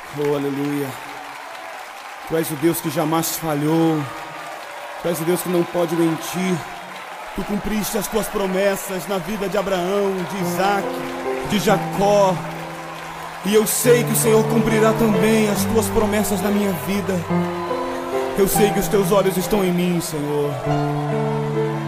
Oh, aleluia. Tu és o Deus que jamais falhou. Tu és o Deus que não pode mentir. Tu cumpriste as tuas promessas na vida de Abraão, de Isaac, de Jacó. E eu sei que o Senhor cumprirá também as tuas promessas na minha vida. Eu sei que os teus olhos estão em mim, Senhor.